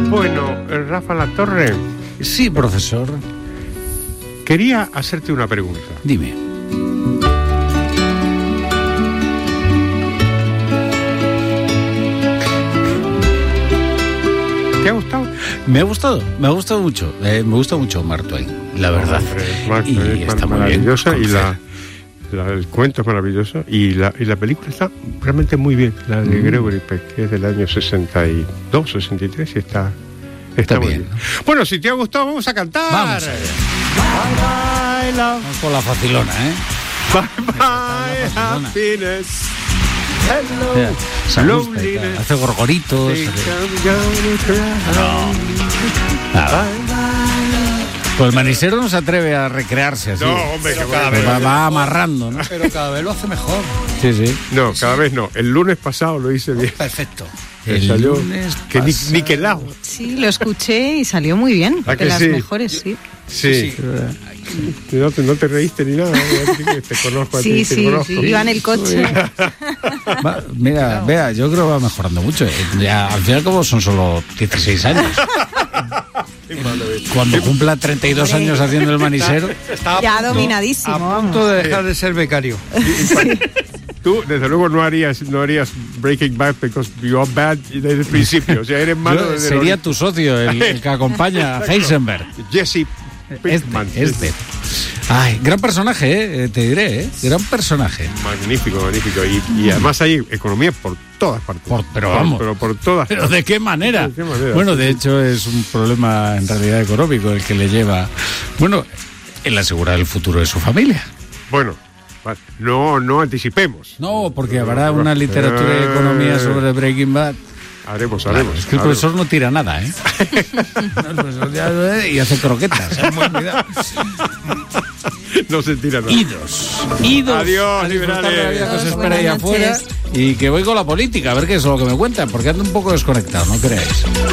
Bueno, Rafa Latorre. Sí, profesor. Quería hacerte una pregunta. Dime. ¿Te ha gustado? Me ha gustado mucho. Me gusta mucho Mark Twain, la verdad. Mark Y Twain está muy maravillosa bien. y el cuento es maravilloso y la película está realmente muy bien. La de Gregory Peck, que es del año 62, 63 y está muy bien. ¿no? Bueno, si te ha gustado, vamos a cantar. Vamos allá. Bye bye love. Vamos con la facilona, ¿eh? Bye bye happiness. Hello. Mira, se gusta y loneliness. tal. Hace gorgoritos. Think hace- I'm gonna cry. Nada. Bye bye. Pues el manisero no se atreve a recrearse así. No, hombre, que cada Pues vez. va amarrando, ¿no? Pero cada vez lo hace mejor. Sí, sí. No, cada vez no. El lunes pasado lo hice bien. Perfecto. El Salió lunes que pasado. niquelado. Sí, lo escuché y salió muy bien. ¿A De que las sí? mejores, sí. Sí. No te reíste ni nada. Te conozco a ti, Sí, te conozco. iba en el coche. Mira, vea, yo creo que va mejorando mucho. Ya, al final, como son solo 16 años. Cuando cumpla 32 años haciendo el manisero. Está Ya a punto- dominadísimo, A punto vamos. de dejar de ser becario. Tú, desde luego, no harías Breaking Bad because you are bad desde el principio. O sea, eres malo Yo- desde el sería origen. tu socio, el que acompaña a Heisenberg. Jesse Pinkman. Este. Ay, gran personaje, te diré, gran personaje. Magnífico. Y además hay economía por todas partes. Pero vamos. Pero por todas ¿Pero de qué manera? ¿De qué manera? Bueno, de hecho es un problema en realidad económico el que le lleva, bueno, el asegurar el futuro de su familia. Bueno, no anticipemos. No, porque habrá una literatura de economía sobre Breaking Bad. Haremos. Es que el profesor no tira nada, ¿eh? El profesor y hace croquetas. No se tira nada. Idos. Adiós, A disfrutar de la vida que os liberales. espera ahí Buenas afuera. noches. Y que voy con la política, a ver qué es lo que me cuentan, porque ando un poco desconectado, ¿no creáis?